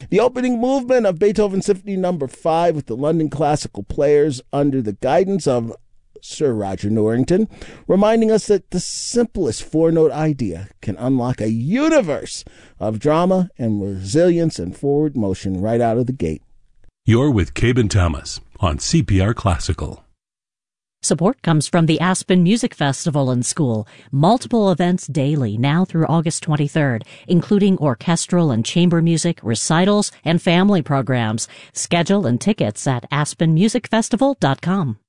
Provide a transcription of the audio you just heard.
The opening movement of Beethoven Symphony No. 5 with the London Classical Players under the guidance of Sir Roger Norrington, reminding us that the simplest four-note idea can unlock a universe of drama and resilience and forward motion right out of the gate. You're with Cabin Thomas on CPR Classical. Support comes from the Aspen Music Festival and School. Multiple events daily now through August 23rd, including orchestral and chamber music, recitals, and family programs. Schedule and tickets at aspenmusicfestival.com.